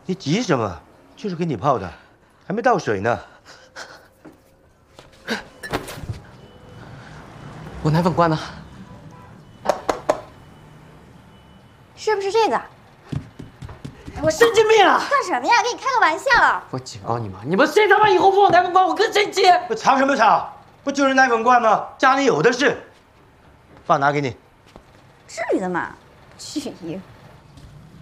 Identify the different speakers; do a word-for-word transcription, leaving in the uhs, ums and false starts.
Speaker 1: 你急什么？就是给你泡的，还没倒水呢。
Speaker 2: 我奶粉罐呢？
Speaker 3: 是不是这个？
Speaker 2: 我神经病啊！
Speaker 3: 干什么呀？给你开个玩笑。
Speaker 2: 我警告你们，你们谁他妈以后问我奶粉罐，我跟谁接？
Speaker 1: 我吵什么吵？不就是奶粉罐吗？家里有的是。爸拿给你。
Speaker 3: 至于的嘛？去医。